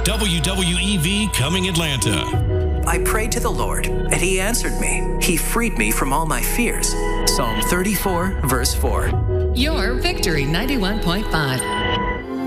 WWEV Coming Atlanta. I prayed to the Lord, and he answered me. He freed me from all my fears. Psalm 34, verse 4. Your Victory 91.5.